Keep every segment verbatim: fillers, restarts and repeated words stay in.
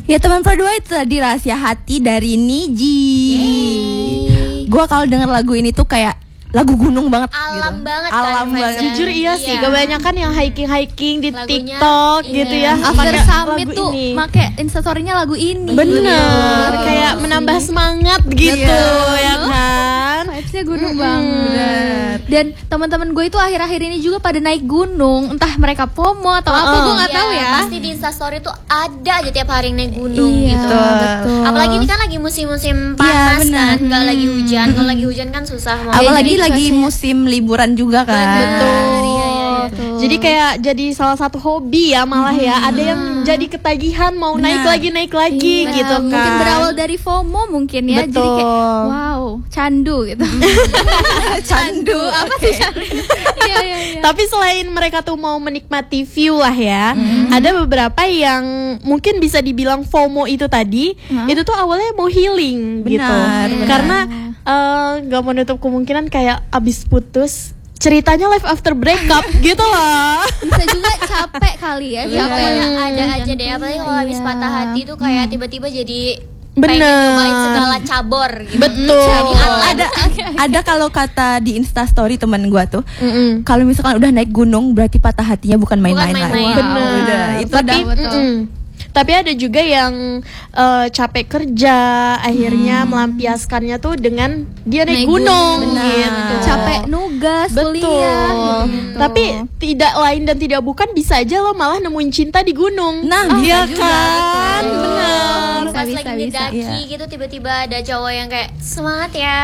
Ya teman Pro dua itu tadi Rahasia Hati dari Niji. Gue kalau denger lagu ini tuh kayak lagu gunung banget, alam gitu. banget, alam kan, banget. Jujur iya, iya sih, kebanyakan yang hiking-hiking di lagunya, TikTok iya. gitu ya. After Summit tuh ini. make instastory-nya lagu ini. Bener, kayak menambah semangat gitu ya kan. Vibes-nya gunung banget. Dan teman-teman gue itu akhir-akhir ini juga pada naik gunung, entah mereka FOMO atau apa, gue nggak Iya, tahu ya. Pasti di Instastory tuh ada aja tiap hari yang naik gunung Iya, gitu. betul. Apalagi ini kan lagi musim-musim Iya, panas benar. kan, nggak lagi hujan. Kalau lagi hujan kan susah mau. Apalagi lagi musim liburan juga kan. Betul. Iya, iya, betul. Jadi kayak jadi salah satu hobi ya malah ya. Ada yang jadi ketagihan mau naik Benar. lagi naik lagi Iya, gitu kan. Mungkin berawal dari FOMO mungkin ya. Jadi Betul. kayak wow, candu gitu. Candu Apa sih candu? Iya, iya, iya. Tapi selain mereka tuh mau menikmati view lah ya, ada beberapa yang mungkin bisa dibilang FOMO itu tadi, itu tuh awalnya mau healing gitu. Benar, benar. Karena eh, nggak menutup kemungkinan kayak abis putus ceritanya life after breakup gitu loh. Bisa juga capek kali ya. Ya, Capek. pokoknya ada aja deh. Apalagi kalau habis Iya. patah hati tuh kayak tiba-tiba jadi Bener. pengen nyobain segala cabor gitu. Betul. Jadi atlet. ada ada kalau kata di Instastory teman gua tuh, Mm-mm. kalau misalkan udah naik gunung berarti patah hatinya bukan main-main Bukan lagi. main-main. Bener. Udah, itu Tapi udah mm-mm. Tapi ada juga yang eh, capek kerja, akhirnya melampiaskannya tuh dengan dia naik, Naik gunung, gunung. gitu. Capek nugas, Betul. kuliah gitu. Tapi tidak lain dan tidak bukan bisa aja lo malah nemuin cinta di gunung. Nah, iya bisa juga, kan? betul. Benar. Bisa, Pas bisa, lagi bisa. ngedaki Iya. gitu tiba-tiba ada cowok yang kayak semangat ya.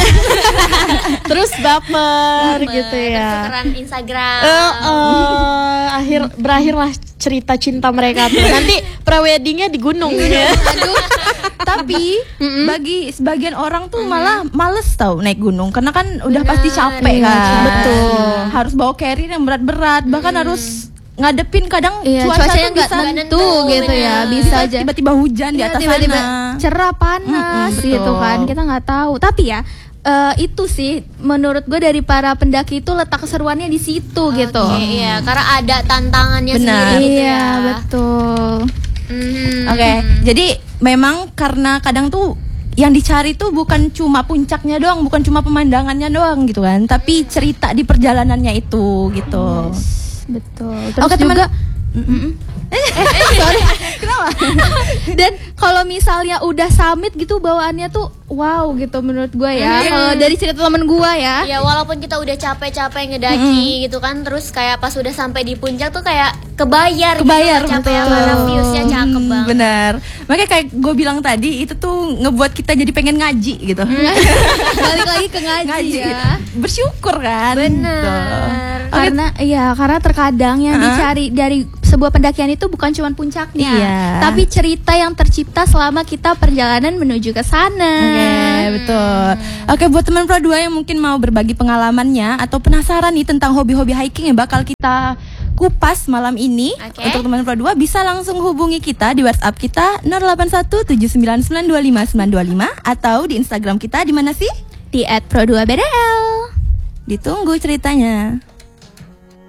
Terus baper gitu Terus ya. tukeran Instagram. Eh, eh, akhir berakhirlah cerita cinta mereka tuh. Nanti preweddingnya di gunung ya. Aduh. Tapi bagi sebagian orang tuh malah males tau naik gunung karena kan udah pasti capek kan. Betul. Harus bawa carrier yang berat-berat, bahkan harus ngadepin kadang Iya, cuaca cuacanya tuh nggak bisa tentu gitu ya, bener. bisa aja. tiba-tiba hujan di Iya, atas tiba-tiba sana. cerah panas Mm-mm, gitu betul. kan, kita nggak tahu. Tapi ya eh, itu sih menurut gue dari para pendaki itu letak keseruannya di situ gitu. Oke, iya, karena ada tantangannya Benar. sendiri gitu Iya, ya. betul. Mhm. Oke, jadi memang karena kadang tuh yang dicari tuh bukan cuma puncaknya doang, bukan cuma pemandangannya doang gitu kan, tapi cerita di perjalanannya itu gitu. Betul. Terus Oke, teman- juga Mm-mm. eh, sorry. Kenapa? Dan kalau misalnya udah summit gitu bawaannya tuh wow gitu menurut gue ya. Kalau dari cerita temen gue ya. Ya walaupun kita udah capek-capek ngedaki gitu kan, terus kayak pas udah sampai di puncak tuh kayak kebayar, Kebayar, gitu, capek betul. karena viewsnya cakep Hmm, banget. benar. Makanya kayak gue bilang tadi itu tuh ngebuat kita jadi pengen ngaji gitu. Balik lagi ke ngaji, Ngaji, ya. bersyukur kan. Bener. Tuh. Karena iya, karena terkadang yang Uh-huh. dicari dari sebuah pendakian itu bukan cuma puncaknya, Iya. tapi cerita yang tercipta selama kita perjalanan menuju ke sana. Oke, betul. Oke, buat teman Pro dua yang mungkin mau berbagi pengalamannya atau penasaran nih tentang hobi-hobi hiking yang bakal kita kupas malam ini, Oke. untuk teman Pro dua bisa langsung hubungi kita di WhatsApp kita nol delapan satu tujuh sembilan sembilan dua lima sembilan dua lima atau di Instagram kita di mana sih? Di at pro dua b d l. Ditunggu ceritanya.